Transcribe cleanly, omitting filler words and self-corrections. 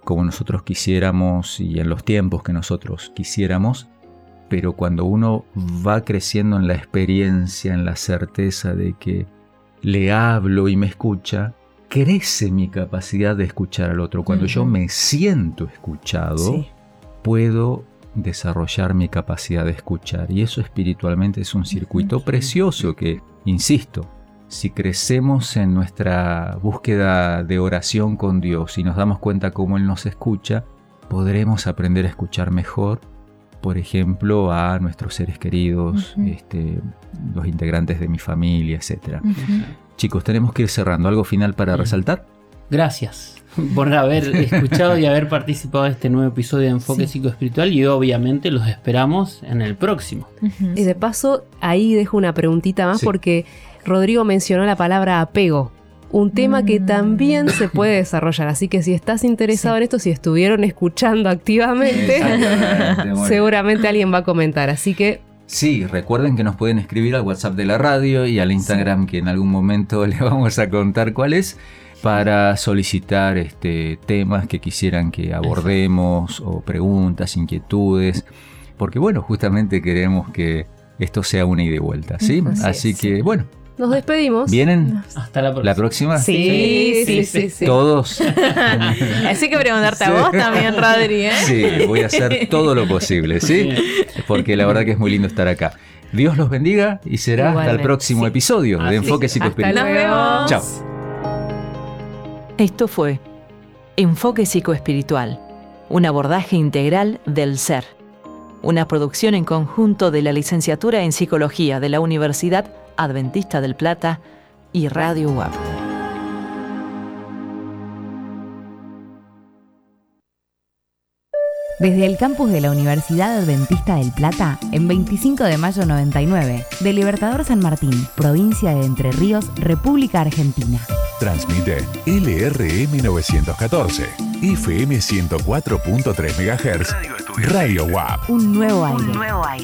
como nosotros quisiéramos y en los tiempos que nosotros quisiéramos, pero cuando uno va creciendo en la experiencia, en la certeza de que le hablo y me escucha, crece mi capacidad de escuchar al otro. Cuando yo me siento escuchado, puedo desarrollar mi capacidad de escuchar. Y eso espiritualmente es un circuito precioso que, insisto, si crecemos en nuestra búsqueda de oración con Dios y nos damos cuenta cómo Él nos escucha, podremos aprender a escuchar mejor, por ejemplo, a nuestros seres queridos, los integrantes de mi familia, etc. Chicos, tenemos que ir cerrando. ¿Algo final para resaltar? Gracias por haber escuchado y haber participado de este nuevo episodio de Enfoque Psicoespiritual, y obviamente los esperamos en el próximo. Y de paso, ahí dejo una preguntita más porque Rodrigo mencionó la palabra apego, un tema que también se puede desarrollar, así que si estás interesado en esto, si estuvieron escuchando activamente, seguramente alguien va a comentar, así que... Sí, recuerden que nos pueden escribir al WhatsApp de la radio y al Instagram, que en algún momento les vamos a contar cuál es, para solicitar temas que quisieran que abordemos, o preguntas, inquietudes, porque bueno, justamente queremos que esto sea una ida y vuelta, ¿sí? Así que bueno. Nos despedimos. ¿Vienen? Hasta la próxima. ¿La próxima? Sí. ¿Todos? Así que preguntarte a vos también, Rodri, ¿eh? Sí, voy a hacer todo lo posible, ¿sí? Porque la verdad que es muy lindo estar acá. Dios los bendiga y será hasta el próximo episodio de Enfoque Psicoespiritual. Hasta luego. Chao. Esto fue Enfoque Psicoespiritual, un abordaje integral del ser. Una producción en conjunto de la Licenciatura en Psicología de la Universidad Adventista del Plata y Radio UAP. Desde el campus de la Universidad Adventista del Plata, en 25 de mayo 99, de Libertador San Martín, provincia de Entre Ríos, República Argentina. Transmite LRM 914, FM 104.3 MHz, Radio UAP. Un nuevo aire.